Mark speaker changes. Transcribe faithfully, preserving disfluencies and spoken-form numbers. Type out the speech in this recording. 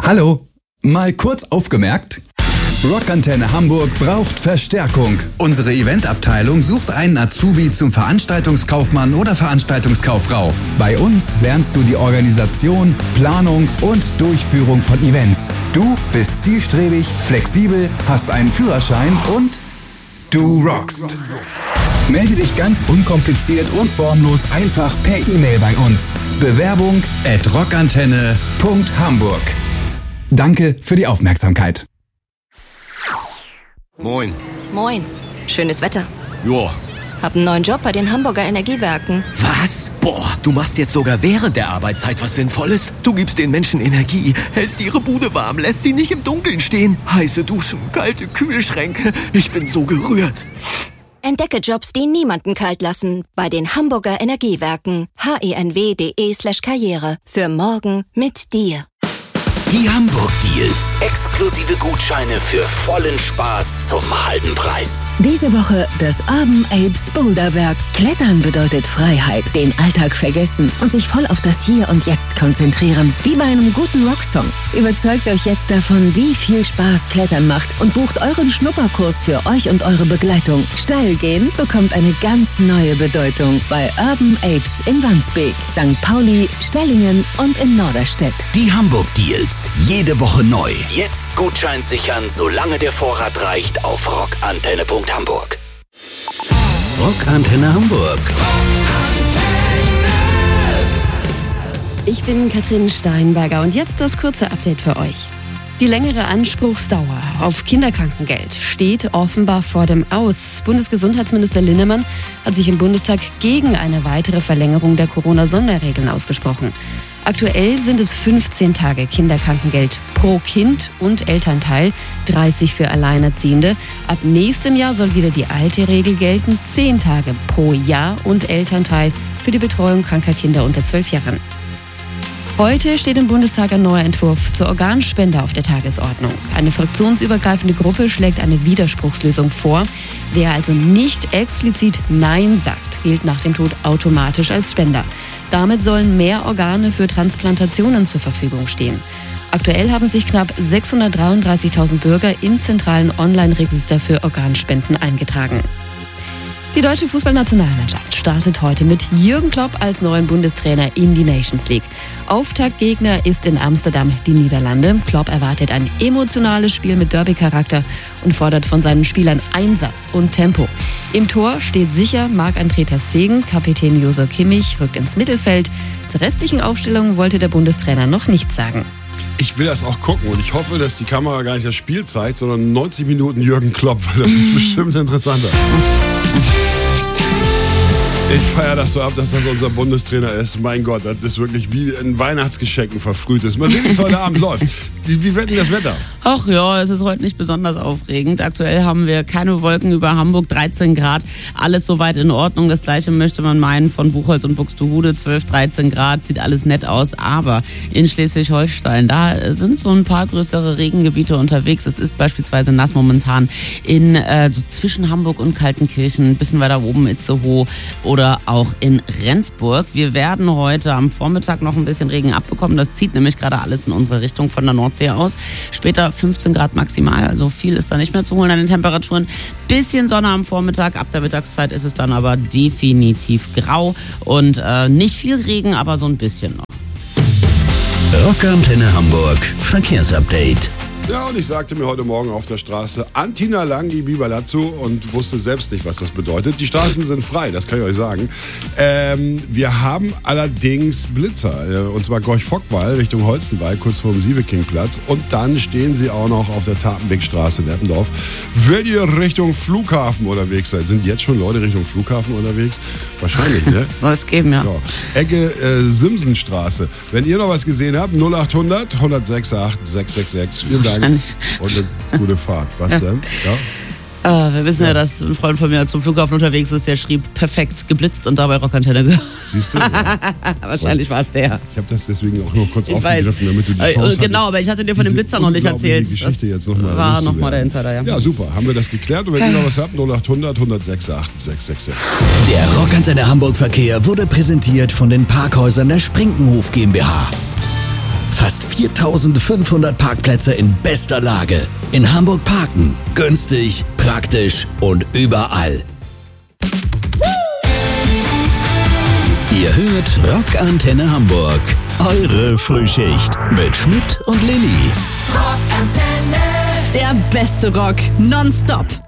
Speaker 1: Hallo, mal kurz aufgemerkt. Rockantenne Hamburg braucht Verstärkung. Unsere Eventabteilung sucht einen Azubi zum Veranstaltungskaufmann oder Veranstaltungskauffrau. Bei uns lernst du die Organisation, Planung und Durchführung von Events. Du bist zielstrebig, flexibel, hast einen Führerschein und du rockst. Melde dich ganz unkompliziert und formlos einfach per E-Mail bei uns. Bewerbung at rockantenne punkt hamburg. Danke für die Aufmerksamkeit.
Speaker 2: Moin.
Speaker 3: Moin. Schönes Wetter.
Speaker 2: Joa.
Speaker 3: Hab einen neuen Job bei den Hamburger Energiewerken.
Speaker 2: Was? Boah, du machst jetzt sogar während der Arbeitszeit was Sinnvolles. Du gibst den Menschen Energie, hältst ihre Bude warm, lässt sie nicht im Dunkeln stehen. Heiße Duschen, kalte Kühlschränke. Ich bin so gerührt.
Speaker 3: Entdecke Jobs, die niemanden kalt lassen. Bei den Hamburger Energiewerken. henw.de slash karriere. Für morgen mit dir.
Speaker 4: Die Hamburg-Deals. Exklusive Gutscheine für vollen Spaß zum halben Preis.
Speaker 5: Diese Woche das Urban Apes Boulderwerk. Klettern bedeutet Freiheit, den Alltag vergessen und sich voll auf das Hier und Jetzt konzentrieren. Wie bei einem guten Rocksong. Überzeugt euch jetzt davon, wie viel Spaß Klettern macht und bucht euren Schnupperkurs für euch und eure Begleitung. Steil gehen bekommt eine ganz neue Bedeutung bei Urban Apes in Wandsbek, Sankt Pauli, Stellingen und in Norderstedt.
Speaker 4: Die Hamburg-Deals. Jede Woche neu. Jetzt Gutschein sichern, solange der Vorrat reicht, auf rockantenne punkt hamburg. Rockantenne Hamburg.
Speaker 6: Ich bin Katrin Steinberger und jetzt das kurze Update für euch. Die längere Anspruchsdauer auf Kinderkrankengeld steht offenbar vor dem Aus. Bundesgesundheitsminister Linnemann hat sich im Bundestag gegen eine weitere Verlängerung der Corona-Sonderregeln ausgesprochen. Aktuell sind es fünfzehn Tage Kinderkrankengeld pro Kind und Elternteil, dreißig für Alleinerziehende. Ab nächstem Jahr soll wieder die alte Regel gelten, zehn Tage pro Jahr und Elternteil für die Betreuung kranker Kinder unter zwölf Jahren. Heute steht im Bundestag ein neuer Entwurf zur Organspende auf der Tagesordnung. Eine fraktionsübergreifende Gruppe schlägt eine Widerspruchslösung vor. Wer also nicht explizit Nein sagt, gilt nach dem Tod automatisch als Spender. Damit sollen mehr Organe für Transplantationen zur Verfügung stehen. Aktuell haben sich knapp sechshundertdreiunddreißigtausend Bürger im zentralen Online-Register für Organspenden eingetragen. Die deutsche Fußballnationalmannschaft startet heute mit Jürgen Klopp als neuen Bundestrainer in die Nations League. Auftaktgegner ist in Amsterdam die Niederlande. Klopp erwartet ein emotionales Spiel mit Derby-Charakter und fordert von seinen Spielern Einsatz und Tempo. Im Tor steht sicher Marc-André ter Stegen, Kapitän Joshua Kimmich rückt ins Mittelfeld. Zur restlichen Aufstellung wollte der Bundestrainer noch nichts sagen.
Speaker 7: Ich will das auch gucken und ich hoffe, dass die Kamera gar nicht das Spiel zeigt, sondern neunzig Minuten Jürgen Klopp, weil das ist bestimmt interessanter. Ich feiere das so ab, dass das unser Bundestrainer ist. Mein Gott, das ist wirklich wie ein Weihnachtsgeschenk, ein verfrühtes. Mal sehen, wie es heute Abend läuft. Wie, wie wird denn das Wetter?
Speaker 8: Ach ja, es ist heute nicht besonders aufregend. Aktuell haben wir keine Wolken über Hamburg, dreizehn Grad. Alles soweit in Ordnung. Das Gleiche möchte man meinen von Buchholz und Buxtehude, zwölf, dreizehn Grad. Sieht alles nett aus. Aber in Schleswig-Holstein, da sind so ein paar größere Regengebiete unterwegs. Es ist beispielsweise nass momentan in äh, so zwischen Hamburg und Kaltenkirchen, ein bisschen weiter oben Itzehoe oder auch in Rendsburg. Wir werden heute am Vormittag noch ein bisschen Regen abbekommen. Das zieht nämlich gerade alles in unsere Richtung von der Nordsee aus. Später fünfzehn Grad maximal, also viel ist da nicht mehr zu holen an den Temperaturen. Bisschen Sonne am Vormittag, ab der Mittagszeit ist es dann aber definitiv grau und äh, nicht viel Regen, aber so ein bisschen noch.
Speaker 4: Rockantenne Hamburg Verkehrsupdate.
Speaker 7: Ja, und ich sagte mir heute Morgen auf der Straße Antina Langi Bibalazzo und wusste selbst nicht, was das bedeutet. Die Straßen sind frei, das kann ich euch sagen. Ähm, wir haben allerdings Blitzer, und zwar Gorch-Fockwall Richtung Holstenwall, kurz vor dem Sievekingplatz. Und dann stehen sie auch noch auf der Tatenbeckstraße in Eppendorf. Wenn ihr Richtung Flughafen unterwegs seid, sind jetzt schon Leute Richtung Flughafen unterwegs? Wahrscheinlich, ne?
Speaker 8: Soll es geben, ja.
Speaker 7: ja. Ecke äh, Simsenstraße. Wenn ihr noch was gesehen habt, null acht hundert, hundertsechs acht, sechs sechs sechs. Vielen Dank. Und eine gute Fahrt. Was ja. denn? Ja?
Speaker 8: Ah, wir wissen ja. ja, dass ein Freund von mir zum Flughafen unterwegs ist, der schrieb perfekt geblitzt und dabei Rockantenne gehört.
Speaker 7: Siehst du? Ja.
Speaker 8: Wahrscheinlich war es der.
Speaker 7: Ich habe das deswegen auch noch kurz
Speaker 8: ich
Speaker 7: aufgegriffen,
Speaker 8: weiß.
Speaker 7: damit du die Chance hattest,
Speaker 8: Genau, aber ich hatte dir von dem Blitzer noch nicht erzählt.
Speaker 7: Geschichte
Speaker 8: das
Speaker 7: jetzt noch mal
Speaker 8: war nochmal der Insider, ja.
Speaker 7: Ja, super. Haben wir das geklärt? Und wenn ihr noch was habt, null acht hundert, hundertsechs acht, sechs sechs sechs.
Speaker 4: Der Rockantenne Hamburg Verkehr wurde präsentiert von den Parkhäusern der Sprinkenhof GmbH. Fast viertausendfünfhundert Parkplätze in bester Lage. In Hamburg parken. Günstig, praktisch und überall. Ihr hört Rockantenne Hamburg. Eure Frühschicht mit Schmidt und Lilly.
Speaker 9: Rockantenne.
Speaker 5: Der beste Rock nonstop.